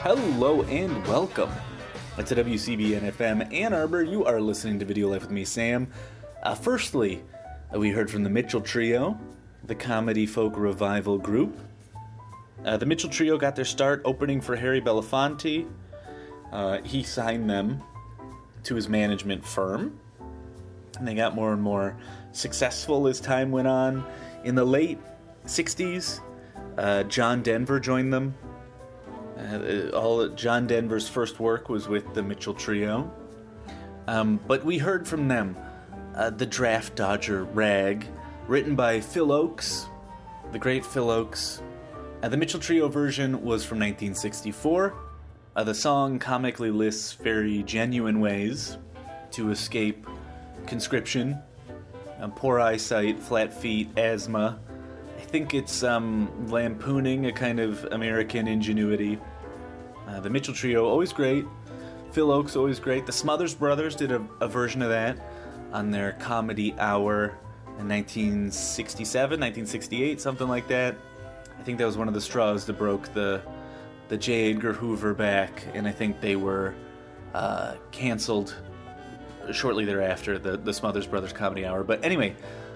Hello and welcome to WCBN FM Ann Arbor. You are listening to Video Life with me, Sam. Firstly, we heard from the Mitchell Trio, the comedy folk revival group. The Mitchell Trio got their start opening for Harry Belafonte. He signed them to his management firm, and they got more and more successful as time went on. In the late 60s, John Denver joined them. All John Denver's first work was with the Mitchell Trio. But we heard from them The Draft Dodger Rag, written by Phil Ochs, the great Phil Ochs. The Mitchell Trio version was from 1964. The song comically lists very genuine ways to escape conscription, poor eyesight, flat feet, asthma. I think it's lampooning a kind of American ingenuity. The Mitchell Trio, always great. Phil Ochs, always great. The Smothers Brothers did a version of that on their Comedy Hour in 1967, 1968, something like that. I think that was one of the straws that broke the J. Edgar Hoover back, and I think they were canceled shortly thereafter, the Smothers Brothers Comedy Hour. But anyway,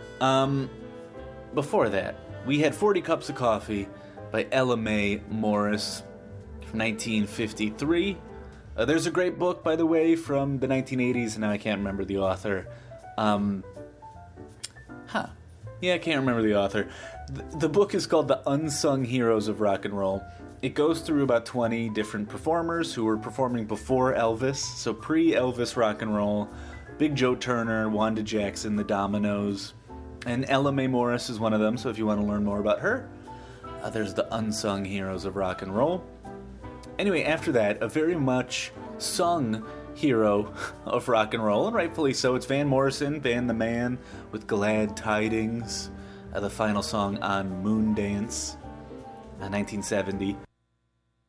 before that, we had 40 Cups of Coffee by Ella Mae Morris from 1953. There's a great book, by the way, from the 1980s, and now I can't remember the author. I can't remember the author. The book is called The Unsung Heroes of Rock and Roll. It goes through about 20 different performers who were performing before Elvis, so pre-Elvis rock and roll. Big Joe Turner, Wanda Jackson, the Dominoes, and Ella Mae Morris is one of them, so if you want to learn more about her, there's The Unsung Heroes of Rock and Roll. Anyway, after that, a very much sung hero of rock and roll, and rightfully so, it's Van Morrison, Van the Man, with Glad Tidings, the final song on Moondance, 1970.